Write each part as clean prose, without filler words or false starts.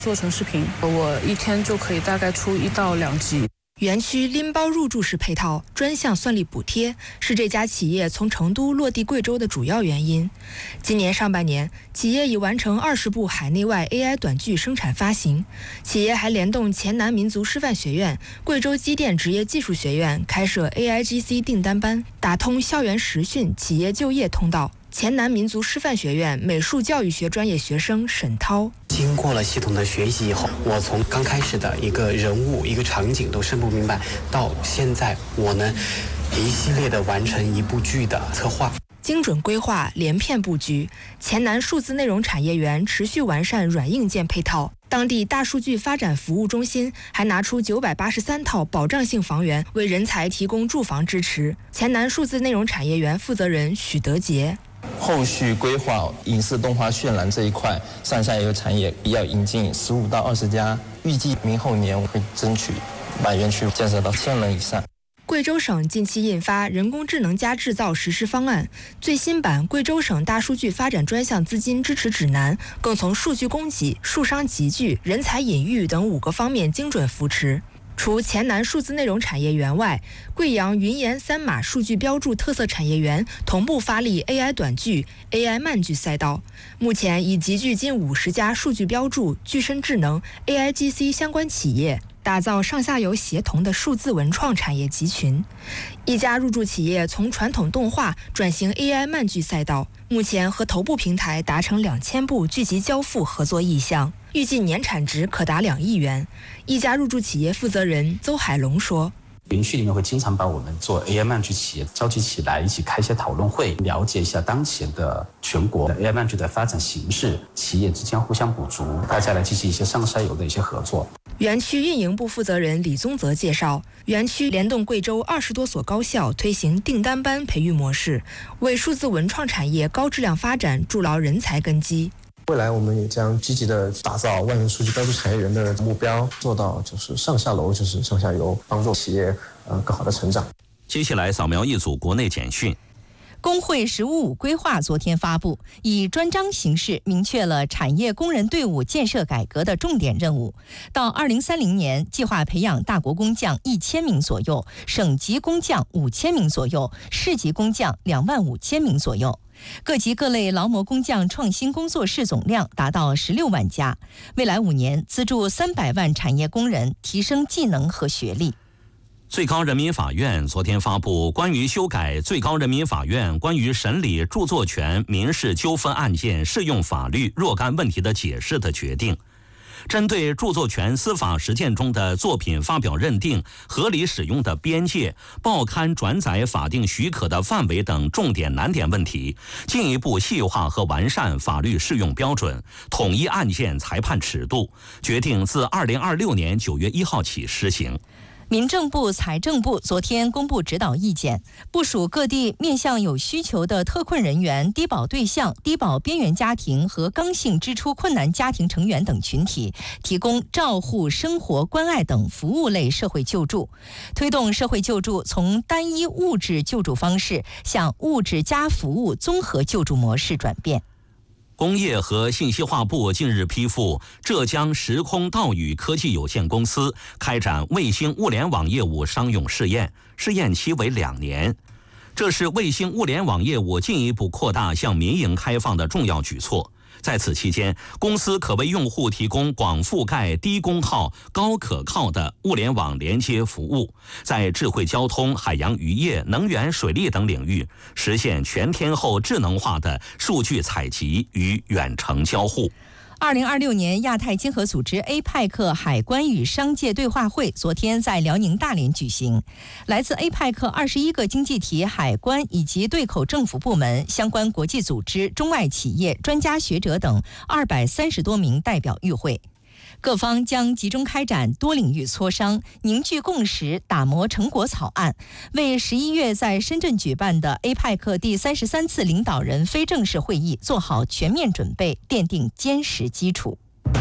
做成视频，我一天就可以大概出1到2集。 园区拎包入住式配套、专项算力补贴是这家企业从成都落地贵州的主要原因。今年上半年，企业已完成20部海内外 AI 短剧生产发行。企业还联动黔南民族师范学院、贵州机电职业技术学院开设 AIGC 订单班，打通校园实训、企业就业通道。黔南民族师范学院美术教育学专业学生沈涛， 经过了系统的学习以后，我从刚开始的一个人物、一个场景都生不明白，到现在我能一系列的完成一部剧的策划。 精准规划、连片布局，黔南数字内容产业园持续完善软硬件配套。当地大数据发展服务中心还拿出983套保障性房源，为人才提供住房支持。黔南数字内容产业园负责人许德杰。 后续规划影视动画渲染这一块，上下游产业要引进15到20家，预计明后年会争取把园区建设到1000人以上。 贵州省近期印发人工智能加制造实施方案，最新版贵州省大数据发展专项资金支持指南更从数据供给、数商集聚、人才引育等5个方面精准扶持。除黔南数字内容产业园外，贵阳云岩3码数据标注特色产业园同步发力 AI 短剧、AI 慢剧赛道，目前已集聚近50家数据标注、具身智能、AIGC 相关企业，打造上下游协同的数字文创产业集群。一家入驻企业从传统动画转型 AI 慢剧赛道，目前和头部平台达成2000部剧集交付合作意向，预计年产值可达2亿元。一家入驻企业负责人邹海龙说， 园区里面会经常把我们做 AI 慢剧企业召集起来，一起开一些讨论会，了解一下当前的全国的 AI 慢剧的发展形势，企业之间互相补足，大家来进行一些上下游的一些合作。 园区运营部负责人李宗泽介绍，园区联动贵州20多所高校推行订单班培育模式，为数字文创产业高质量发展筑牢人才根基。 未来我们也将积极的打造万人数据标注产业园的目标，做到就是上下楼就是上下游，帮助企业更好的成长。 接下来扫描一组国内简讯。 工会“15+5”规划昨天发布，以专章形式明确了产业工人队伍建设改革的重点任务。到2030年，计划培养大国工匠1000名左右，省级工匠5000名左右，市级工匠25000名左右。各级各类劳模工匠创新工作室总量达到16万家。未来5年，资助300万产业工人提升技能和学历。 最高人民法院昨天发布关于修改最高人民法院关于审理著作权民事纠纷案件适用法律若干问题的解释的决定，针对著作权司法实践中的作品发表认定、合理使用的边界、报刊转载法定许可的范围等重点难点问题，进一步细化和完善法律适用标准，统一案件裁判尺度，决定自2026年9月1号起施行。 民政部、财政部昨天公布指导意见，部署各地面向有需求的特困人员、低保对象、低保边缘家庭和刚性支出困难家庭成员等群体，提供照护、生活关爱等服务类社会救助，推动社会救助从单一物质救助方式向物质加服务综合救助模式转变。 工业和信息化部近日批复浙江时空道宇科技有限公司开展卫星物联网业务商用试验，试验期为2年。这是卫星物联网业务进一步扩大向民营开放的重要举措。在此期间，公司可为用户提供广覆盖、低功耗、高可靠的物联网连接服务，在智慧交通、海洋渔业、能源、水利等领域实现全天候智能化的数据采集与远程交互。 2026年亚太经合组织 APEC 海关与商界对话会昨天在辽宁大连举行，来自 APEC 21个经济体海关以及对口政府部门、相关国际组织、中外企业、专家学者等230多名代表与会。各方将集中开展多领域磋商，凝聚共识，打磨成果草案，为11月在深圳举办的 APEC 第33次领导人非正式会议做好全面准备，奠定坚实基础。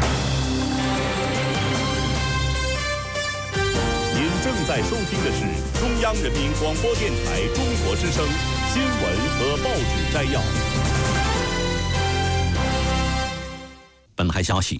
您正在收听的是中央人民广播电台中国之声新闻和报纸摘要。 本台消息，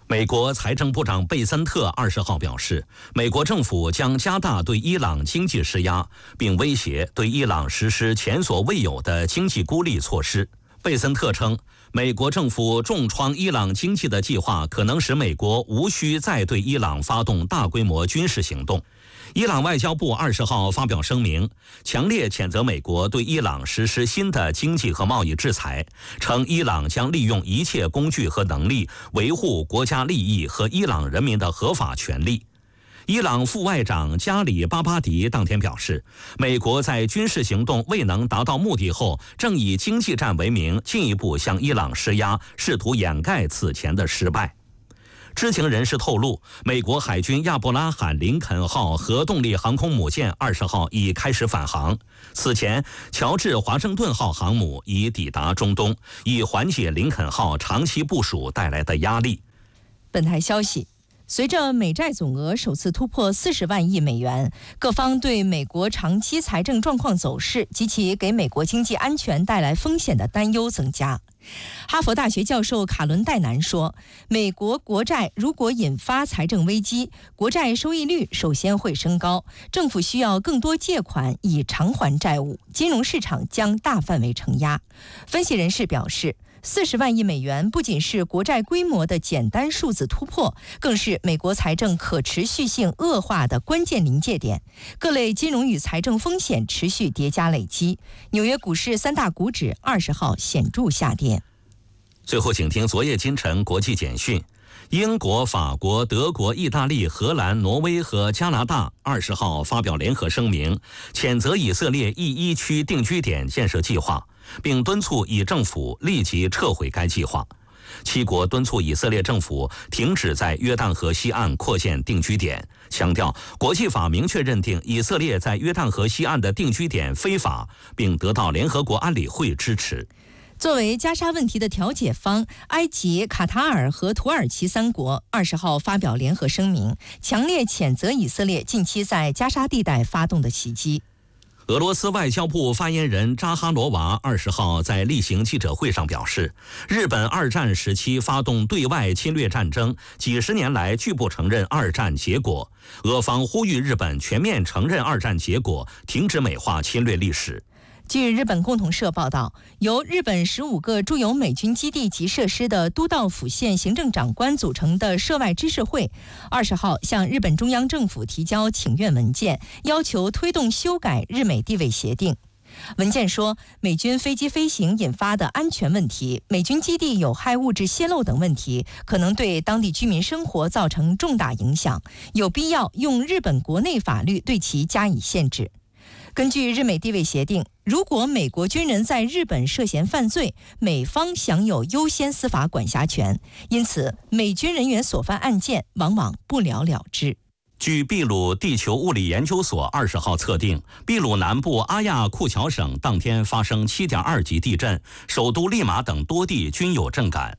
美国财政部长贝森特20号表示，美国政府将加大对伊朗经济施压，并威胁对伊朗实施前所未有的经济孤立措施。贝森特称，美国政府重创伊朗经济的计划可能使美国无需再对伊朗发动大规模军事行动。伊朗外交部20号发表声明，强烈谴责美国对伊朗实施新的经济和贸易制裁，称伊朗将利用一切工具和能力维护国家利益和伊朗人民的合法权利。伊朗副外长加里巴巴迪当天表示，美国在军事行动未能达到目的后，正以经济战为名进一步向伊朗施压，试图掩盖此前的失败。知情人士透露，美国海军亚伯拉罕·林肯号核动力航空母舰20号已开始返航。此前，乔治·华盛顿号航母已抵达中东，以缓解林肯号长期部署带来的压力。 本台消息，随着美债总额首次突破40万亿美元，各方对美国长期财政状况走势及其给美国经济安全带来风险的担忧增加。哈佛大学教授卡伦戴南说，美国国债如果引发财政危机，国债收益率首先会升高，政府需要更多借款以偿还债务，金融市场将大范围承压。分析人士表示，40万亿美元不仅是国债规模的简单数字突破，更是美国财政可持续性恶化的关键临界点。各类金融与财政风险持续叠加累积，纽约股市3大股指20号显著下跌。 最后，请听昨夜今晨国际简讯。英国、法国、德国、意大利、荷兰、挪威和加拿大20号发表联合声明，谴责以色列E1区定居点建设计划，并敦促以政府立即撤回该计划。7国敦促以色列政府停止在约旦河西岸扩建定居点，强调国际法明确认定以色列在约旦河西岸的定居点非法，并得到联合国安理会支持。 作为加沙问题的调解方，埃及、卡塔尔和土耳其3国20号发表联合声明，强烈谴责以色列近期在加沙地带发动的袭击。 俄罗斯外交部发言人扎哈罗娃20号在例行记者会上表示，日本2战时期发动对外侵略战争，几十年来拒不承认2战结果。俄方呼吁日本全面承认2战结果，停止美化侵略历史。 据日本共同社报道，由日本15个驻有美军基地及设施的都道府县行政长官组成的涉外知事会20号向日本中央政府提交请愿文件，要求推动修改日美地位协定。文件说，美军飞机飞行引发的安全问题、美军基地有害物质泄漏等问题，可能对当地居民生活造成重大影响，有必要用日本国内法律对其加以限制。根据日美地位协定，如果美国军人在日本涉嫌犯罪，美方享有优先司法管辖权，因此美军人员所犯案件往往不了了之。 据秘鲁地球物理研究所20号测定，秘鲁南部阿亚库乔省当天发生7.2级地震，首都利马等多地均有震感。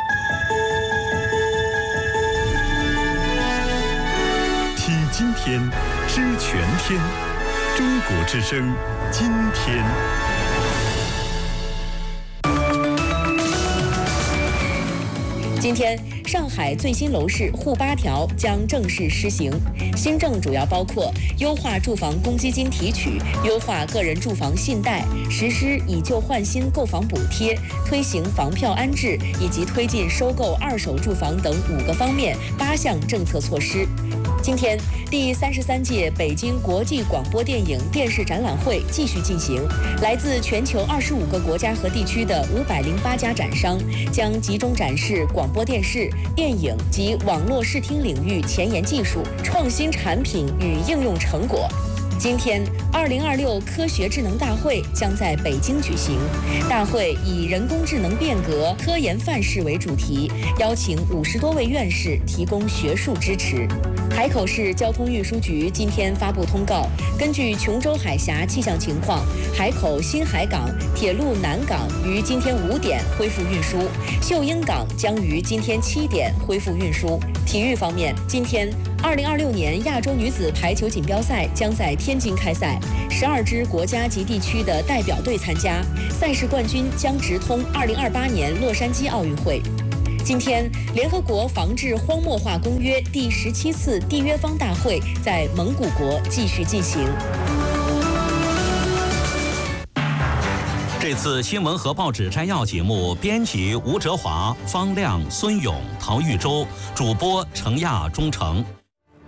听今天，知全天。中国之声，今天。 今天，上海最新楼市沪8条将正式施行。新政主要包括优化住房公积金提取、优化个人住房信贷、实施以旧换新购房补贴、推行房票安置，以及推进收购二手住房等5个方面8项政策措施。今天，第33届北京国际广播电影电视展览会继续进行。来自全球25个国家和地区的508家展商将集中展示广播电视、电影及网络视听领域前沿技术、创新产品与应用成果。今天，2026科学智能大会将在北京举行。大会以人工智能变革、科研范式为主题，邀请50多位院士提供学术支持。海口市交通运输局今天发布通告，根据琼州海峡气象情况，海口新海港铁路南港于今天5点恢复运输，秀英港将于今天7点恢复运输。体育方面，今天2026年亚洲女子排球锦标赛将在天津开赛，12支国家及地区的代表队参加，赛事冠军将直通2028年洛杉矶奥运会。 今天，联合国防治荒漠化公约第17次缔约方大会在蒙古国继续进行。 这次新闻和报纸摘要节目，编辑吴哲华、方亮、孙勇、陶玉洲，主播程亚、钟诚。